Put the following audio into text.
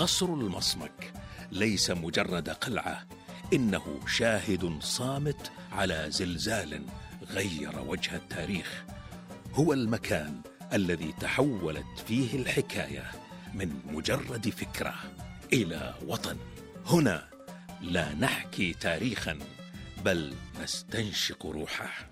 قصر المصمك ليس مجرد قلعة، إنه شاهد صامت على زلزال غير وجه التاريخ. هو المكان الذي تحولت فيه الحكاية من مجرد فكرة إلى وطن. هنا لا نحكي تاريخا، بل نستنشق روحه.